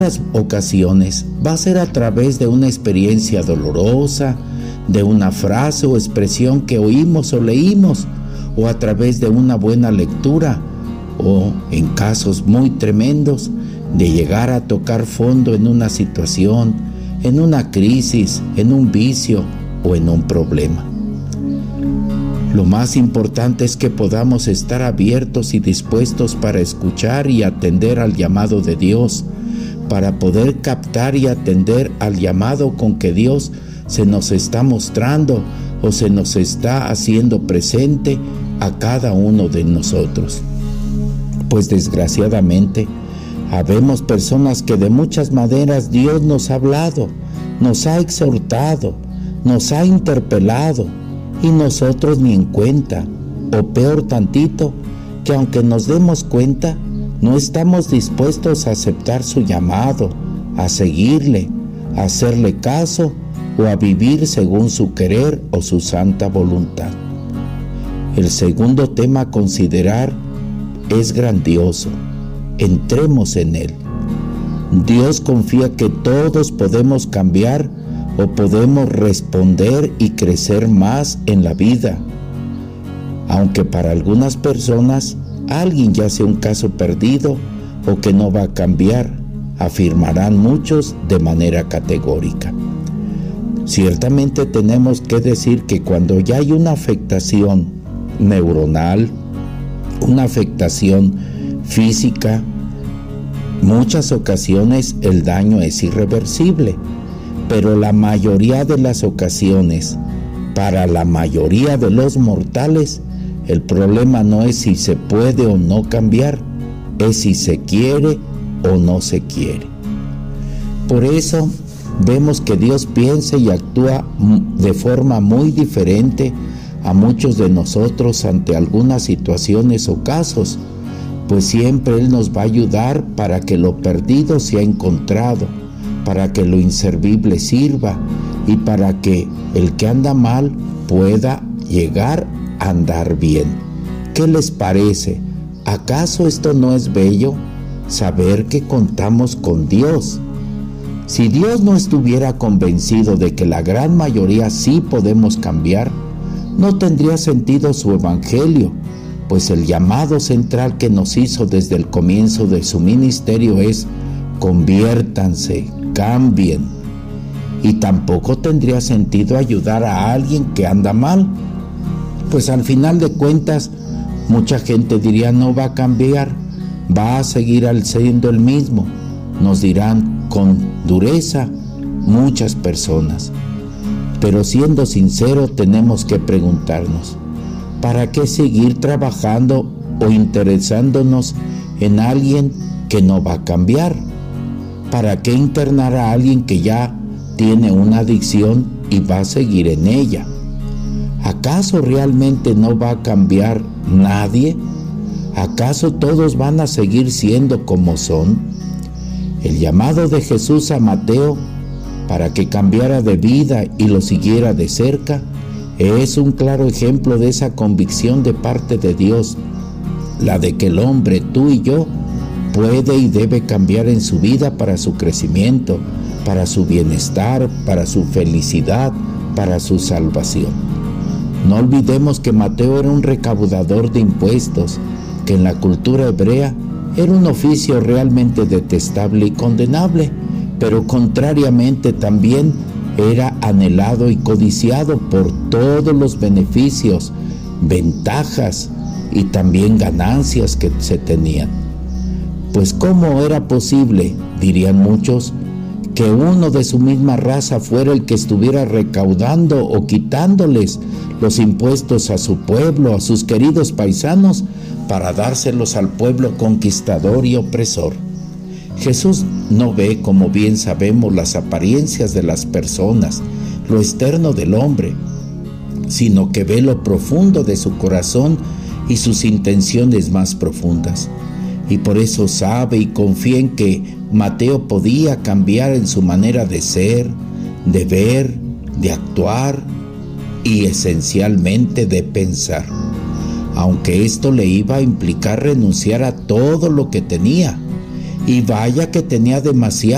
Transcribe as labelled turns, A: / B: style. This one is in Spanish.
A: ocasiones va a ser a través de una experiencia dolorosa, de una frase o expresión que oímos o leímos, o a través de una buena lectura, o en casos muy tremendos, de llegar a tocar fondo en una situación, en una crisis, en un vicio o en un problema. Lo más importante es que podamos estar abiertos y dispuestos para escuchar y atender al llamado de Dios, para poder captar y atender al llamado con que Dios se nos está mostrando o se nos está haciendo presente a cada uno de nosotros. Pues desgraciadamente, habemos personas que de muchas maneras Dios nos ha hablado, nos ha exhortado, nos ha interpelado, y nosotros ni en cuenta, o peor tantito, que aunque nos demos cuenta, no estamos dispuestos a aceptar su llamado, a seguirle, a hacerle caso o a vivir según su querer o su santa voluntad. El segundo tema a considerar es grandioso. Entremos en él. Dios confía que todos podemos cambiar o podemos responder y crecer más en la vida. Aunque para algunas personas alguien ya sea un caso perdido o que no va a cambiar, afirmarán muchos de manera categórica. Ciertamente tenemos que decir que cuando ya hay una afectación neuronal, una afectación física, muchas ocasiones el daño es irreversible, pero la mayoría de las ocasiones, para la mayoría de los mortales, el problema no es si se puede o no cambiar, es si se quiere o no se quiere. Por eso vemos que Dios piensa y actúa de forma muy diferente a muchos de nosotros ante algunas situaciones o casos, pues siempre Él nos va a ayudar para que lo perdido sea encontrado, para que lo inservible sirva y para que el que anda mal pueda llegar a andar bien. ¿Qué les parece? ¿Acaso esto no es bello? Saber que contamos con Dios. Si Dios no estuviera convencido de que la gran mayoría sí podemos cambiar, no tendría sentido su evangelio, pues el llamado central que nos hizo desde el comienzo de su ministerio es: conviértanse, cambien. Y tampoco tendría sentido ayudar a alguien que anda mal, pues al final de cuentas mucha gente diría: no va a cambiar, va a seguir siendo el mismo. Nos dirán con dureza muchas personas. Pero siendo sincero, tenemos que preguntarnos: ¿para qué seguir trabajando o interesándonos en alguien que no va a cambiar? ¿Para qué internar a alguien que ya tiene una adicción y va a seguir en ella? ¿Acaso realmente no va a cambiar nadie? ¿Acaso todos van a seguir siendo como son? El llamado de Jesús a Mateo para que cambiara de vida y lo siguiera de cerca es un claro ejemplo de esa convicción de parte de Dios, la de que el hombre, tú y yo, puede y debe cambiar en su vida para su crecimiento, para su bienestar, para su felicidad, para su salvación. No olvidemos que Mateo era un recaudador de impuestos, que en la cultura hebrea era un oficio realmente detestable y condenable, pero contrariamente también era anhelado y codiciado por todos los beneficios, ventajas y también ganancias que se tenían. Pues ¿cómo era posible, dirían muchos, que uno de su misma raza fuera el que estuviera recaudando o quitándoles los impuestos a su pueblo, a sus queridos paisanos, para dárselos al pueblo conquistador y opresor? Jesús no ve, como bien sabemos, las apariencias de las personas, lo externo del hombre, sino que ve lo profundo de su corazón y sus intenciones más profundas. Y por eso sabe y confía en que Mateo podía cambiar en su manera de ser, de ver, de actuar y esencialmente de pensar, aunque esto le iba a implicar renunciar a todo lo que tenía. Y vaya que tenía demasiado.